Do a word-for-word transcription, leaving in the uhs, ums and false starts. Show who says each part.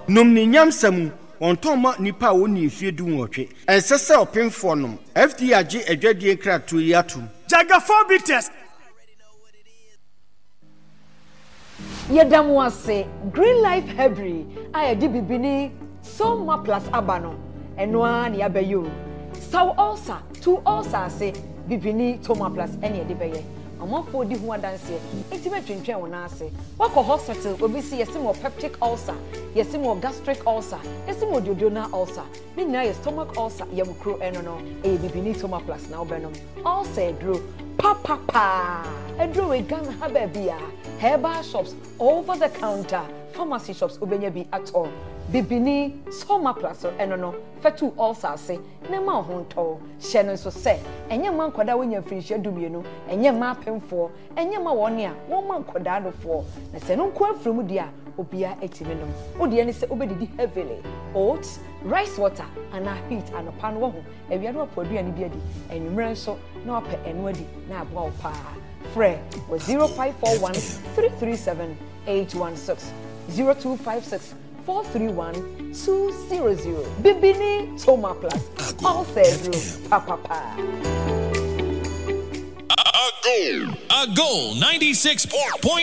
Speaker 1: nom ni nyamsamu on toma nipa woni fie du nwotwe ensese opemfo nom F D A age adwadie krato yatum
Speaker 2: Jagaphobitis
Speaker 3: Yedamu ase Green Life Hebri aye di bibini Soma plus abano enwa ni abeyo saw ulcer two ulcer ase bibini Toma plus ene de beye amafo di ho adanse enti betwentwen wona ase wako hospital obi si yesimo peptic ulcer yesimo gastric ulcer yesimo duodenal ulcer ni na yes stomach ulcer yamkro eno no e bibini Toma plus na obenom ulcer dro papa pa edro we gan ha ba bia herbal shops over the counter pharmacy shops obenya bi at all bibini Soma plus eno no fetu ulcer se ne ma ho nto hye no so se enye ma nkoda wonya finhye dumienu enye ma pemfo enye ma wone a wo ma nkoda dofo na se no nko afremu dia obia etimenom odi ni se obedidi heavily oats rice water and heat and pan wo ho ewia no apodua ni biadi enumre nso na ope eno adi na abo opa fre was zero five four one three three seven eight one six zero two five six four three one two zero zero Bibini Toma plus all said papa pa
Speaker 4: a goal a goal ninety-six point